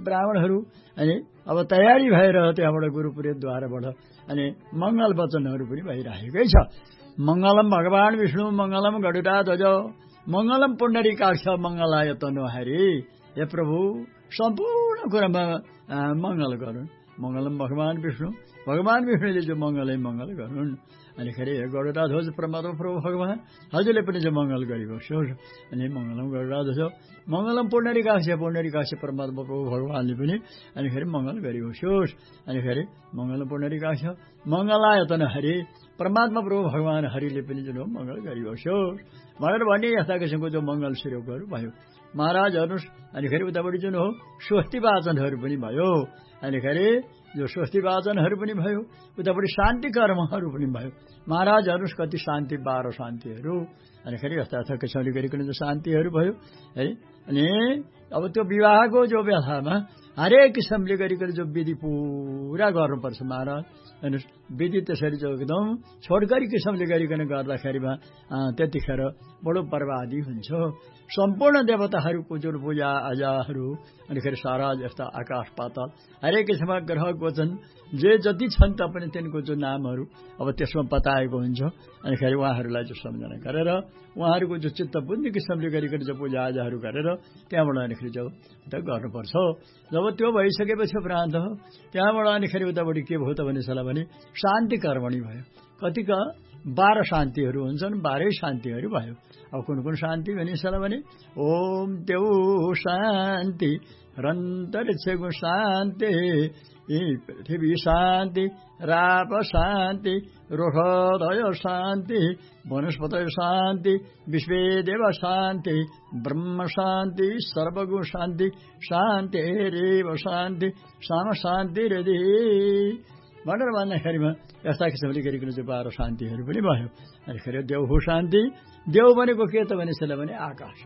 ब्राह्मणहरू अनि अब तयारी भएर त्यहाँबाट गुरुपुरेद्वाराबाट अनि मङ्गल वचनहरू पनि भइरहेकै छ। मङ्गलम भगवान विष्णु मङ्गलम गरुडाध्वज मङ्गलम पुण्डरीकाक्ष मङ्गलाय तनु हरि। हे प्रभु सम्पूर्ण कुरामा मङ्गल गरून्। मङ्गलम भगवान विष्णुले जो मङ्गलै मङ्गल गरून्। अनि खेरि गरुडाध्वज परमात्मा प्रभु भगवान हजुरले पनि जो मङ्गल गरिबस्योस्। अनि मङ्गलम गरुडाध्वज मङ्गलम पुण्डरीकाक्ष परमात्मा प्रभु भगवानले पनि अनि खेरि मङ्गल गरिबस्योस्। अनि खेरि मङ्गलम पुण्डरीकाक्ष मङ्गलायतन हरि परमात्मा प्रभु भगवान हरिले पनि जो मङ्गल गरिबस्योस् भनेर भन्ने यस्ता किसिमको जो मङ्गल श्लोकहरू भयो महाराजहरू। अनि खेरि उतापट्टि जुन हो स्वस्ति वाचनहरू पनि भयो। अनि खेरि जो स्वस्ति वाचनहरू पनि भयो उतापट्टि शान्ति कर्महरू पनि भयो। महाराजहरू कति शान्ति 12 शान्तिहरू। अनि खेरि यस्ता यस्ता किसिमले गरिकन जो शान्तिहरू भयो है। अनि अब त्यो विवाहको जो व्यथामा हरेक किसिमले गरिकन जो विधि पुरा गर्नुपर्छ महाराज। अनि विधि त्यसरी जो एकदम छोटकरी किसिमले गरिकन गर्दाखेरिमा त्यतिखेर बडो बर्बादी हुन्छ। सम्पूर्ण देवताहरूको जो पूजा आजाहरू अनि खेरि सारा जस्ता आकाश पाताल हरेक किसिमका ग्रह गोचन जे जति छन् पनि तिनको जो नामहरू अब त्यसमा बताएको हुन्छ। अनि खेरि उहाँहरूलाई जो सम्झना गरेर उहाँहरूको जो चित्त बुझ्ने किसिमले गरिकन जो पूजा आजाहरू गरेर त्यहाँबाट अनि खेरि जो गर्नुपर्छ। जब त्यो भइसकेपछि प्रान्त त्यहाँबाट अनि खेरि उतापट्टि के भयो त भने शान्ति कर्मणी भयो। कतिका 12 शान्तिहरू हुन्छन् 12 शान्तिहरू भयो। अब कुन कुन शान्ति भनिसला भने ओम देव शान्ति रन्तरिक्षको शान्ति पृथ्वी शान्ति राप शान्ति रोषधय शान्ति वनस्पतय शान्ति विश्वेदेव शान्ति ब्रह्म शान्ति सर्वगुण शान्ति शान्तिरेव शान्ति साम शान्ति हृदि भनेर भन्दाखेरिमा यस्ता किसिमले गरिकन चाहिँ 12 शान्तिहरू पनि भयो। अनि खेरि देव हो शान्ति। देव भनेको के त भने आकाश।